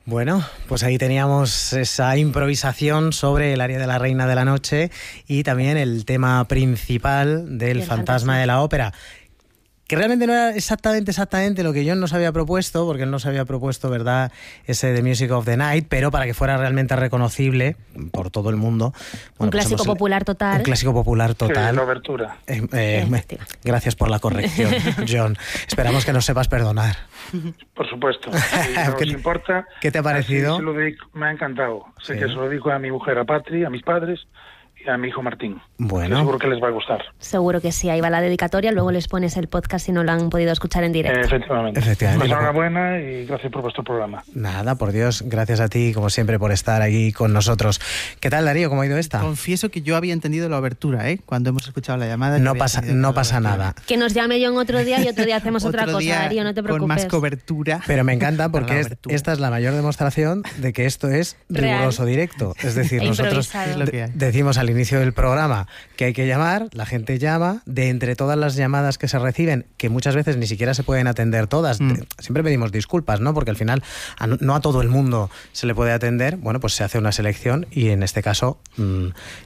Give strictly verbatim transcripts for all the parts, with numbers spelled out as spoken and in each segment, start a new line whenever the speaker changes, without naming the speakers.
Bueno, pues ahí teníamos esa improvisación sobre el aria de la Reina de la Noche y también el tema principal del Fantasma, fantasma de la Ópera, que realmente no era exactamente exactamente lo que John nos había propuesto, porque él nos había propuesto, ¿verdad?, ese The Music of the Night, pero para que fuera realmente reconocible por todo el mundo. Bueno,
un clásico
pues
popular total.
Un clásico popular total.
Sí, la obertura.
Eh, eh, gracias por la corrección, John. Esperamos que nos sepas perdonar.
Por supuesto. Si no os importa.
¿Qué te ha parecido?
Se lo dedico, me ha encantado. Sé
sí.
que se lo dedico a mi mujer, a Patri, a mis padres y a mi hijo Martín.
Bueno.
Seguro que les va a gustar.
Seguro que sí. Ahí va la dedicatoria. Luego les pones el podcast si no lo han podido escuchar en directo.
Eh, efectivamente.
Efectivamente.
Pues enhorabuena y gracias por vuestro programa.
Nada, por Dios, gracias a ti, como siempre, por estar aquí con nosotros. ¿Qué tal, Darío? ¿Cómo ha ido esta?
Confieso que yo había entendido la obertura, ¿eh? Cuando hemos escuchado la llamada.
No pasa, no pasa nada.
Que nos llame John otro día y otro día hacemos
otro
otra cosa,
día
Darío, no te preocupes.
Con más cobertura.
Pero me encanta porque es, esta es la mayor demostración de que esto es riguroso
Real.
directo. Es decir,
E
nosotros
es lo que hay.
decimos al inicio del programa que hay que llamar, la gente llama, de entre todas las llamadas que se reciben, que muchas veces ni siquiera se pueden atender todas, mm. siempre pedimos disculpas, ¿no? Porque al final a no, no a todo el mundo se le puede atender, bueno, pues se hace una selección y en este caso mmm,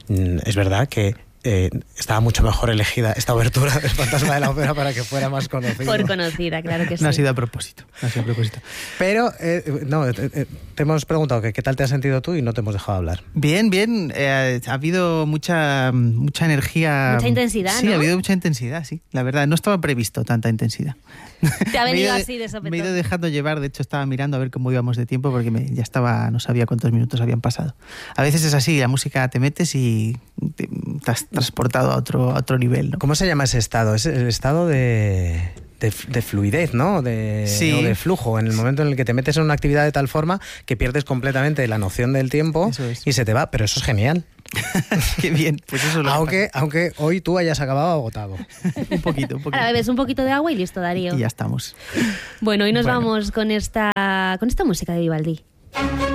es verdad que Eh, estaba mucho mejor elegida esta obertura del Fantasma de la Ópera para que fuera más conocida.
Por conocida, claro que sí.
No ha sido a propósito. No ha sido a propósito.
Pero, eh, no, eh, eh, te hemos preguntado que qué tal te has sentido tú y no te hemos dejado hablar.
Bien, bien. Eh, ha habido mucha, mucha energía.
Mucha intensidad,
Sí,
¿no?
ha habido mucha intensidad, sí. La verdad, no estaba previsto tanta intensidad.
Te ha venido
ido,
así de sopetón.
Me he ido dejando llevar, de hecho estaba mirando a ver cómo íbamos de tiempo porque me, ya estaba, no sabía cuántos minutos habían pasado. A veces es así, la música te metes y te, te has transportado a otro, a otro nivel, ¿no?
¿Cómo se llama ese estado? Es el estado de... De, de fluidez, ¿no? De,
sí.
O de flujo, en el momento en el que te metes en una actividad de tal forma que pierdes completamente la noción del tiempo y se te va, pero eso es genial.
Qué bien, pues eso lo
aunque, aunque hoy tú hayas acabado agotado.
un poquito, un poquito.
Ahora bebes un poquito de agua y listo, Darío.
Y ya estamos.
Bueno, hoy nos
bueno.
vamos con esta, con esta música de Vivaldi.